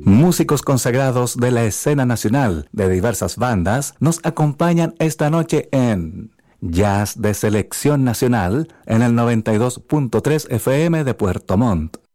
Músicos consagrados de la escena nacional de diversas bandas nos acompañan esta noche en Jazz de Selección Nacional en el 92.3 FM de Puerto Montt.